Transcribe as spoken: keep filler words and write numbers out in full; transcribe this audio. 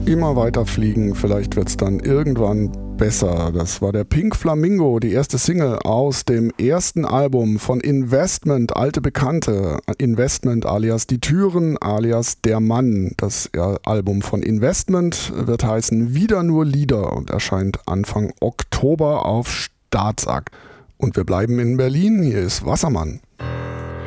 Immer weiter fliegen, vielleicht wird es dann irgendwann besser. Das war der Pink Flamingo, die erste Single aus dem ersten Album von Investment, alte Bekannte. Investment alias Die Türen alias Der Mann. Das ja, Album von Investment wird heißen Wieder nur Lieder und erscheint Anfang Oktober auf Staatsakt. Und wir bleiben in Berlin, hier ist Wassermann.